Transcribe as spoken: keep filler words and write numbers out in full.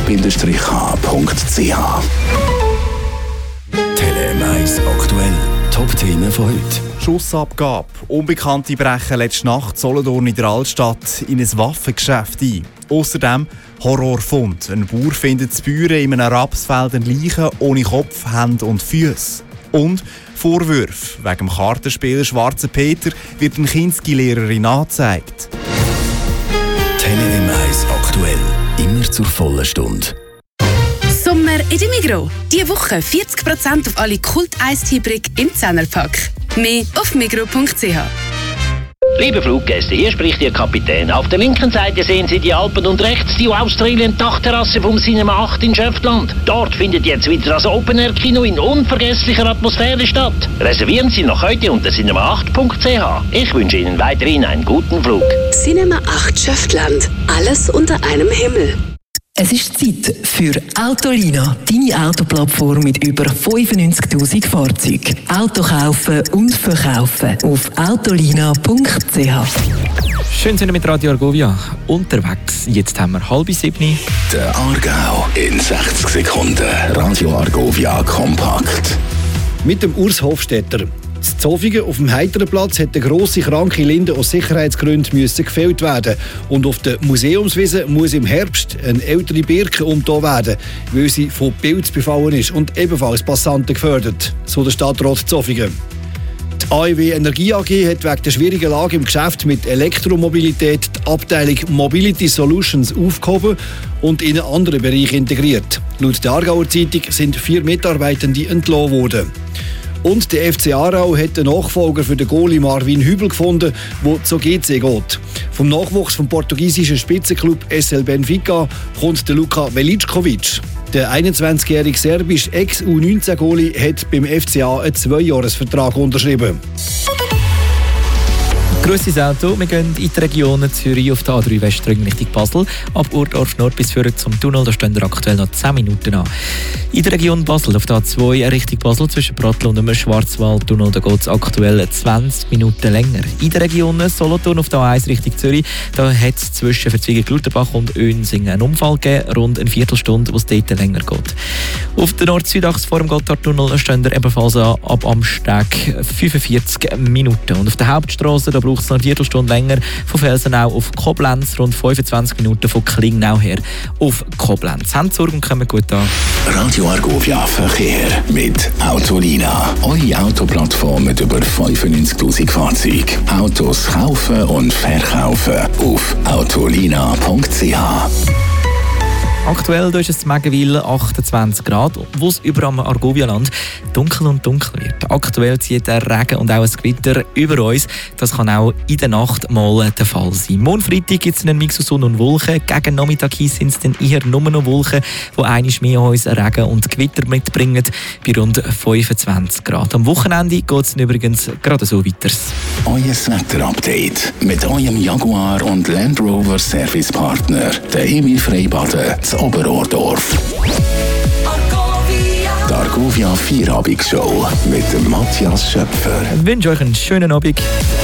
k punkt c h. Tele eins aktuell. Top-Themen von heute. Schussabgabe. Unbekannte brechen letzte Nacht Solothurn in der Altstadt in ein Waffengeschäft ein. Außerdem Horrorfund. Ein Bauer findet in Büren in einem Rapsfeld eine Leiche ohne Kopf, Hände und Füße. Und Vorwürfe. Wegen dem Kartenspieler Schwarze Peter wird eine Kinski-Lehrerin angezeigt. Tele eins aktuell. Immer zur vollen Stunde. Sommer in der Migros. Diese Woche vierzig Prozent auf alle Kult-Eistee-Brick im Zehnerpack. Mehr auf migros punkt c h. Liebe Fluggäste, hier spricht Ihr Kapitän. Auf der linken Seite sehen Sie die Alpen und rechts die Australien-Dachterrasse vom Cinema acht in Schöftland. Dort findet jetzt wieder das Open-Air-Kino in unvergesslicher Atmosphäre statt. Reservieren Sie noch heute unter cinema acht punkt c h. Ich wünsche Ihnen weiterhin einen guten Flug. Cinema acht Schöftland. Alles unter einem Himmel. Es ist Zeit für Autolina, deine Autoplattform mit über fünfundneunzigtausend Fahrzeugen. Auto kaufen und verkaufen auf autolina punkt c h. Schön sind wir mit Radio Argovia unterwegs. Jetzt haben wir halb sieben. Der Aargau in sechzig Sekunden. Radio Argovia kompakt. Mit dem Urs Hofstetter. In Zofingen auf dem Heiterenplatz hat eine grosse kranke Linde aus Sicherheitsgründen müssen gefällt werden. Und auf der Museumswiese muss im Herbst eine ältere Birke umgetan werden, weil sie von Pilz befallen ist und ebenfalls Passanten gefördert, so der Stadtrat Zofingen. Die A E W Energie A G hat wegen der schwierigen Lage im Geschäft mit Elektromobilität die Abteilung Mobility Solutions aufgehoben und in einen anderen Bereich integriert. Laut der Aargauer Zeitung sind vier Mitarbeitende entlassen worden. Und der F C Aarau hat einen Nachfolger für den Goalie Marvin Hübel gefunden, der zur G C geht. Vom Nachwuchs vom portugiesischen Spitzenklub S L Benfica kommt der Luka Velickovic. Der einundzwanzigjährige serbische Ex-U neunzehn Goalie hat beim F C A einen Zweijahresvertrag unterschrieben. Grosses Auto. Wir gehen in die Region Zürich auf der A drei Westring Richtung Basel. Ab Urdorf Nord bis führen zum Tunnel, da stehen wir aktuell noch zehn Minuten an. In der Region Basel auf der A zwei Richtung Basel zwischen Pratteln und dem Schwarzwaldtunnel, da geht es aktuell zwanzig Minuten länger. In der Region Solothurn auf der A eins Richtung Zürich, da hat es zwischen Verzweigen-Gluterbach und Önsingen einen Unfall gegeben, rund eine Viertelstunde, wo es dort länger geht. Auf der Nord-Süd-Achse vor dem Gotthardtunnel stehen wir ebenfalls an, ab am Steg fünfundvierzig Minuten. Und auf der Hauptstrasse, da braucht es noch eine Viertelstunde länger von Felsenau auf Koblenz, rund fünfundzwanzig Minuten von Klingnau her auf Koblenz. Haben Sorge und kommen gut an. Radio Argovia Verkehr mit Autolina. Eure Autoplattform mit über fünfundneunzigtausend Fahrzeugen. Autos kaufen und verkaufen auf autolina punkt c h. Aktuell ist es in Megenwil achtundzwanzig Grad, wo es über am Argovia-Land dunkel und dunkel wird. Aktuell zieht der Regen und auch ein Gewitter über uns. Das kann auch in der Nacht mal der Fall sein. Morgen Freitag gibt es einen Mix aus Sonne und Wolken. Gegen Nachmittag sind es dann eher nur noch Wolken, die einmal mehr uns Regen und Gewitter mitbringen, bei rund fünfundzwanzig Grad. Am Wochenende geht es übrigens gerade so weiter. Euer Wetter-Update mit eurem Jaguar und Land Rover Servicepartner, der Emil Freibaden zu Oberordorf. Die Argovia Vierabendshow mit dem Matthias Schöpfer. Ich wünsche euch einen schönen Abend.